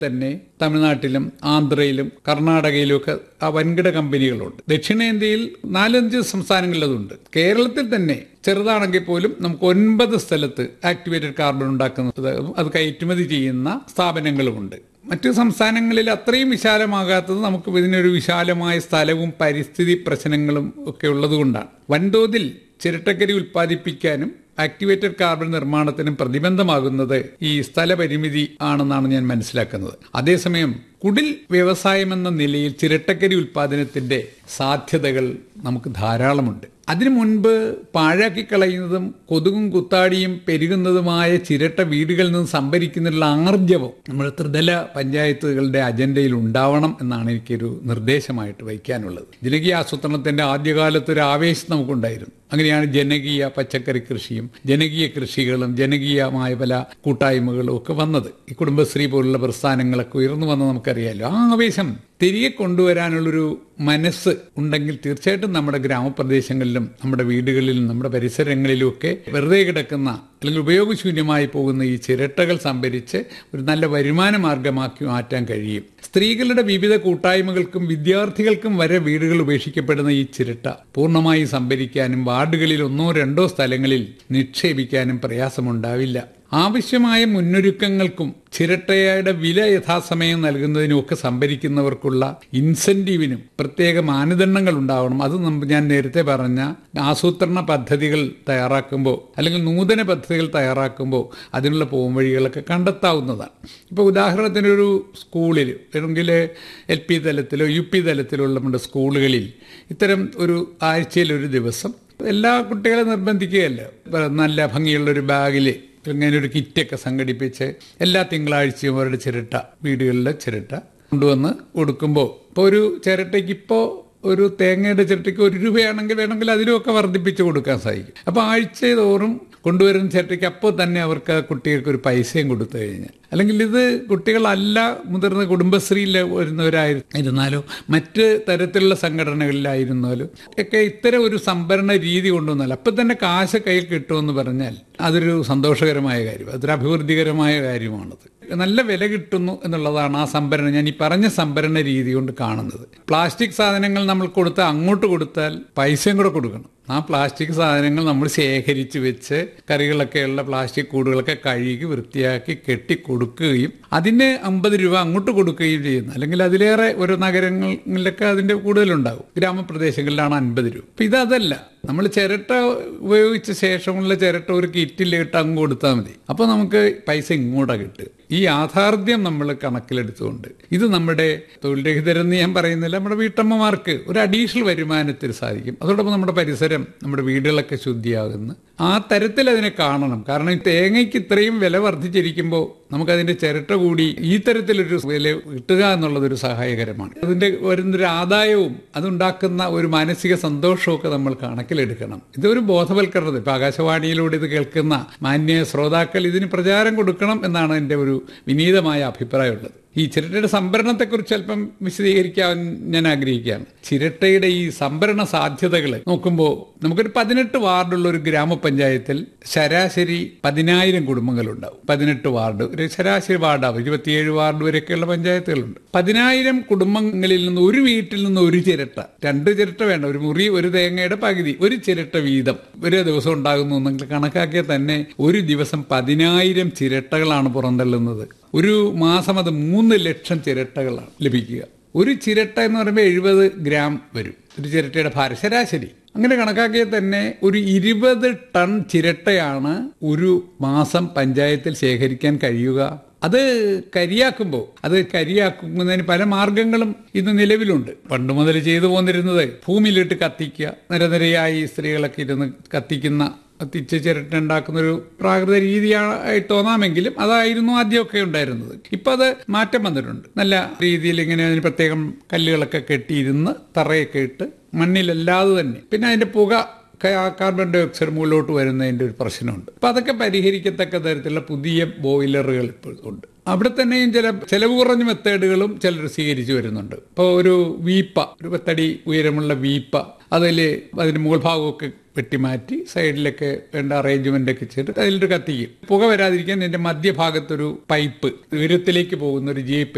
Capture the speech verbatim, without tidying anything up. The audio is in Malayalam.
തന്നെ തമിഴ്നാട്ടിലും ആന്ധ്രയിലും കർണാടകയിലും ഒക്കെ ആ വൻകിട കമ്പനികളുണ്ട്. ദക്ഷിണേന്ത്യയിൽ നാലഞ്ച് സംസ്ഥാനങ്ങളിൽ അതുണ്ട്. കേരളത്തിൽ തന്നെ ചെറുതാണെങ്കിൽ പോലും നമുക്ക് ഒൻപത് സ്ഥലത്ത് ആക്ടിവേറ്റഡ് കാർബൺ ഉണ്ടാക്കുന്നത് അത് കയറ്റുമതി ചെയ്യുന്ന സ്ഥാപനങ്ങളുമുണ്ട്. മറ്റു സംസ്ഥാനങ്ങളിൽ അത്രയും വിശാലമാകാത്തത് നമുക്ക് ഇതിനൊരു വിശാലമായ സ്ഥലവും പരിസ്ഥിതി പ്രശ്നങ്ങളും ഒക്കെ ഉള്ളതുകൊണ്ടാണ്. വൻതോതിൽ ചിരട്ടക്കരി ഉൽപ്പാദിപ്പിക്കാനും ആക്ടിവേറ്റഡ് കാർബൺ നിർമ്മാണത്തിനും പ്രതിബന്ധമാകുന്നത് ഈ സ്ഥലപരിമിതി ആണെന്നാണ് ഞാൻ മനസ്സിലാക്കുന്നത്. അതേസമയം കുടിൽ വ്യവസായം എന്ന നിലയിൽ ചിരട്ടക്കരി ഉൽപ്പാദനത്തിന്റെ സാധ്യതകൾ നമുക്ക് ധാരാളമുണ്ട്. അതിനു മുൻപ് പാഴാക്കി കളയുന്നതും കൊതുകും കുത്താടിയും പെരുകുന്നതുമായ ചിരട്ട വീടുകളിൽ നിന്ന് സംഭരിക്കുന്നതിനുള്ള ആർജവം നമ്മുടെ ത്രിതല പഞ്ചായത്തുകളുടെ അജണ്ടയിൽ ഉണ്ടാവണം എന്നാണ് എനിക്കൊരു നിർദ്ദേശമായിട്ട് വയ്ക്കാനുള്ളത്. ജനകീയ ആസൂത്രണത്തിന്റെ ആദ്യകാലത്ത് ഒരു ആവേശം നമുക്കുണ്ടായിരുന്നു. അങ്ങനെയാണ് ജനകീയ പച്ചക്കറി കൃഷിയും ജനകീയ കൃഷികളും ജനകീയമായ പല കൂട്ടായ്മകളും ഒക്കെ വന്നത്. ഈ കുടുംബശ്രീ പോലുള്ള പ്രസ്ഥാനങ്ങളൊക്കെ ഉയർന്നു വന്നത് നമുക്കറിയാലോ. ആ ആവേശം തിരികെ കൊണ്ടുവരാനുള്ളൊരു മനസ്സ് ഉണ്ടെങ്കിൽ തീർച്ചയായിട്ടും നമ്മുടെ ഗ്രാമപ്രദേശങ്ങളിലും നമ്മുടെ വീടുകളിലും നമ്മുടെ പരിസരങ്ങളിലും ഒക്കെ വെറുതെ കിടക്കുന്ന അല്ലെങ്കിൽ ഉപയോഗശൂന്യമായി പോകുന്ന ഈ ചിരട്ടകൾ സംഭരിച്ച് ഒരു നല്ല വരുമാന മാർഗമാക്കി മാറ്റാൻ കഴിയും. സ്ത്രീകളുടെ വിവിധ കൂട്ടായ്മകൾക്കും വിദ്യാർത്ഥികൾക്കും വരെ വീടുകൾ ഉപേക്ഷിക്കപ്പെടുന്ന ഈ ചിരട്ട പൂർണ്ണമായി സംഭരിക്കാനും വാർഡുകളിൽ ഒന്നോ രണ്ടോ സ്ഥലങ്ങളിൽ നിക്ഷേപിക്കാനും പ്രയാസമുണ്ടാവില്ല. ആവശ്യമായ മുന്നൊരുക്കങ്ങൾക്കും ചിരട്ടയുടെ വില യഥാസമയം നൽകുന്നതിനുമൊക്കെ സംഭരിക്കുന്നവർക്കുള്ള ഇൻസെന്റീവിനും പ്രത്യേക മാനദണ്ഡങ്ങൾ ഉണ്ടാവണം. അത് ഞാൻ നേരത്തെ പറഞ്ഞ ആസൂത്രണ പദ്ധതികൾ തയ്യാറാക്കുമ്പോൾ അല്ലെങ്കിൽ നൂതന പദ്ധതികൾ തയ്യാറാക്കുമ്പോൾ അതിനുള്ള പോംവഴികളൊക്കെ കണ്ടെത്താവുന്നതാണ്. ഇപ്പോൾ ഉദാഹരണത്തിനൊരു സ്കൂളിൽ അല്ലെങ്കിൽ എൽ പി തലത്തിലോ യു പി തലത്തിലോ ഉള്ള നമ്മുടെ സ്കൂളുകളിൽ ഇത്തരം ഒരു ആഴ്ചയിലൊരു ദിവസം എല്ലാ കുട്ടികളെ നിർബന്ധിക്കുകയല്ല, നല്ല ഭംഗിയുള്ളൊരു ബാഗിൽ ഇങ്ങനെ ഒരു കിറ്റൊക്കെ സംഘടിപ്പിച്ച് എല്ലാ തിങ്കളാഴ്ചയും അവരുടെ ചിരട്ട വീടുകളിലെ ചിരട്ട കൊണ്ടുവന്ന് കൊടുക്കുമ്പോൾ ഇപ്പോൾ ഒരു ചിരട്ടയ്ക്ക് ഇപ്പോൾ ഒരു തേങ്ങയുടെ ചിരട്ടയ്ക്ക് ഒരു രൂപയാണെങ്കിൽ വേണമെങ്കിൽ അതിലുമൊക്കെ വർദ്ധിപ്പിച്ച് കൊടുക്കാൻ സാധിക്കും. അപ്പോൾ ആഴ്ച തോറും കൊണ്ടുവരുന്ന ചിരട്ടയ്ക്ക് അപ്പോൾ തന്നെ അവർക്ക് കുട്ടികൾക്ക് ഒരു പൈസയും കൊടുത്തു കഴിഞ്ഞാൽ, അല്ലെങ്കിൽ ഇത് കുട്ടികളല്ല മുതിർന്ന കുടുംബശ്രീയിൽ വരുന്നവരായിരുന്നാലോ മറ്റ് തരത്തിലുള്ള സംഘടനകളിലായിരുന്നാലോ ഒക്കെ ഇത്തരം ഒരു സംഭരണ രീതി കൊണ്ടുവന്നാൽ അപ്പം തന്നെ കാശ് കയ്യിൽ കിട്ടുമെന്ന് പറഞ്ഞാൽ അതൊരു സന്തോഷകരമായ കാര്യം, അതൊരു അഭിവൃദ്ധികരമായ കാര്യമാണത്. നല്ല വില കിട്ടുന്നു എന്നുള്ളതാണ് ആ സംഭരണം, ഞാൻ ഈ പറഞ്ഞ സംഭരണ രീതി കൊണ്ട് കാണുന്നത്. പ്ലാസ്റ്റിക് സാധനങ്ങൾ നമ്മൾ കൊടുത്താൽ അങ്ങോട്ട് കൊടുത്താൽ പൈസയും കൂടെ കൊടുക്കണം. ആ പ്ലാസ്റ്റിക് സാധനങ്ങൾ നമ്മൾ ശേഖരിച്ച് വെച്ച് കറികളൊക്കെയുള്ള പ്ലാസ്റ്റിക് കൂടുകളൊക്കെ കഴുകി വൃത്തിയാക്കി കെട്ടി കൊടുക്കുകയും അതിന് അമ്പത് രൂപ അങ്ങോട്ട് കൊടുക്കുകയും ചെയ്യുന്നു. അല്ലെങ്കിൽ അതിലേറെ ഓരോ നഗരങ്ങളിലൊക്കെ അതിൻ്റെ കൂടുതലുണ്ടാകും, ഗ്രാമപ്രദേശങ്ങളിലാണ് അൻപത് രൂപ. അപ്പം ഇതല്ല, നമ്മൾ ചിരട്ട ഉപയോഗിച്ച ശേഷമുള്ള ചിരട്ട ഒരു കിറ്റിലിട്ട് അങ്ങ് കൊടുത്താൽ മതി. അപ്പോൾ നമുക്ക് പൈസ ഇങ്ങോട്ടാണ് കിട്ടുക. ഈ യാഥാർത്ഥ്യം നമ്മൾ കണക്കിലെടുത്തുകൊണ്ട് ഇത് നമ്മുടെ തൊഴിൽ രഹിതരെന്ന് ഞാൻ പറയുന്നില്ല, നമ്മുടെ വീട്ടമ്മമാർക്ക് ഒരു അഡീഷണൽ വരുമാനത്തിന് സാധിക്കും. അതോടൊപ്പം നമ്മുടെ പരിസരം നമ്മുടെ വീടുകളൊക്കെ ശുദ്ധിയാകുന്നു. ആ തരത്തിൽ അതിനെ കാണണം. കാരണം ഈ തേങ്ങയ്ക്ക് ഇത്രയും വില വർദ്ധിച്ചിരിക്കുമ്പോൾ നമുക്കതിൻ്റെ ചിരട്ട കൂടി ഈ തരത്തിലൊരു വില കിട്ടുക എന്നുള്ളതൊരു സഹായകരമാണ്. അതിൻ്റെ വരുന്നൊരു ആദായവും അതുണ്ടാക്കുന്ന ഒരു മാനസിക സന്തോഷവും ഒക്കെ നമ്മൾ കണക്കിലെടുക്കണം. ഇതൊരു ബോധവൽക്കരണം. ഇപ്പം ആകാശവാണിയിലൂടെ ഇത് കേൾക്കുന്ന മാന്യ ശ്രോതാക്കൾ ഇതിന് പ്രചാരം കൊടുക്കണം എന്നാണ് എൻ്റെ ഒരു വിനീതമായ അഭിപ്രായമുള്ളത്. ഈ ചിരട്ടയുടെ സംഭരണത്തെക്കുറിച്ച് അല്പം വിശദീകരിക്കാൻ ഞാൻ ആഗ്രഹിക്കുകയാണ്. ചിരട്ടയുടെ ഈ സംഭരണ സാധ്യതകൾ നോക്കുമ്പോൾ നമുക്കൊരു പതിനെട്ട് വാർഡുള്ള ഒരു ഗ്രാമപഞ്ചായത്തിൽ ശരാശരി പതിനായിരം കുടുംബങ്ങളുണ്ടാവും. പതിനെട്ട് വാർഡ് ഒരു ശരാശരി വാർഡാവും. ഇരുപത്തിയേഴ് വാർഡ് വരെയൊക്കെയുള്ള പഞ്ചായത്തുകളുണ്ട്. പതിനായിരം കുടുംബങ്ങളിൽ നിന്ന് ഒരു വീട്ടിൽ നിന്ന് ഒരു ചിരട്ട, രണ്ട് ചിരട്ട വേണ്ട, ഒരു മുറി ഒരു തേങ്ങയുടെ പകുതി ഒരു ചിരട്ട വീതം ഒരു ദിവസം ഉണ്ടാകുന്നു എന്നെങ്കിൽ കണക്കാക്കിയാൽ തന്നെ ഒരു ദിവസം പതിനായിരം ചിരട്ടകളാണ് പുറന്തള്ളുന്നത്. ഒരു മാസം അത് മൂന്ന് ലക്ഷം ചിരട്ടകളാണ് ലഭിക്കുക. ഒരു ചിരട്ട എന്ന് പറയുമ്പോൾ എഴുപത് ഗ്രാം വരും ഒരു ചിരട്ടയുടെ ഭാരം ശരാശരി. അങ്ങനെ കണക്കാക്കിയാൽ തന്നെ ഒരു ഇരുപത് ടൺ ചിരട്ടയാണ് ഒരു മാസം പഞ്ചായത്തിൽ ശേഖരിക്കാൻ കഴിയുക. അത് കരിയാക്കുമ്പോൾ അത് കരിയാക്കുന്നതിന് പല മാർഗങ്ങളും ഇന്ന് നിലവിലുണ്ട്. പണ്ട് മുതൽ ചെയ്തു പോന്നിരുന്നത് ഭൂമിയിലിട്ട് കത്തിക്കുക, നിരനിരയായി സ്ത്രീകളൊക്കെ ഇരുന്ന് കത്തിക്കുന്ന കത്തിച്ച് ചിരട്ട ഉണ്ടാക്കുന്നൊരു പ്രാകൃത രീതിയായി തോന്നാമെങ്കിലും അതായിരുന്നു ആദ്യമൊക്കെ ഉണ്ടായിരുന്നത്. ഇപ്പം അത് മാറ്റം വന്നിട്ടുണ്ട്. നല്ല രീതിയിൽ ഇങ്ങനെ അതിന് പ്രത്യേകം കല്ലുകളൊക്കെ കെട്ടിയിരുന്ന് തറയൊക്കെ ഇട്ട് മണ്ണിലല്ലാതെ തന്നെ. പിന്നെ അതിൻ്റെ പുക കാർബൺ ഡൈ ഓക്സൈഡ് മുകളിലോട്ട് വരുന്നതിൻ്റെ ഒരു പ്രശ്നമുണ്ട്. അപ്പം അതൊക്കെ പരിഹരിക്കത്തക്ക തരത്തിലുള്ള പുതിയ ബോയിലറുകൾ ഇപ്പോൾ ഉണ്ട്. അവിടെ തന്നെയും ചില ചെലവ് കുറഞ്ഞ മെത്തേഡുകളും ചിലർ സ്വീകരിച്ചു വരുന്നുണ്ട്. ഇപ്പോൾ ഒരു വീപ്പ, ഒരു പത്തടി ഉയരമുള്ള വീപ്പ, അതിൽ അതിന് മുകൾ ഭാഗമൊക്കെ വെട്ടിമാറ്റി സൈഡിലൊക്കെ വേണ്ട അറേഞ്ച്മെന്റ് ഒക്കെ ചെയ്തിട്ട് അതിലൊരു കത്തിക്കും. പുക വരാതിരിക്കാൻ ഇതിന്റെ മധ്യഭാഗത്തൊരു പൈപ്പ് ഉയരത്തിലേക്ക് പോകുന്ന ഒരു ജീപ്പ്